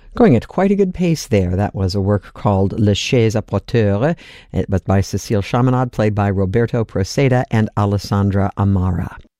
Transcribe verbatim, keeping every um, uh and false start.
Going at quite a good pace there. That was a work called Les Chais à Porteur, but by Cécile Chaminade, played by Roberto Proceda and Alessandra Amara.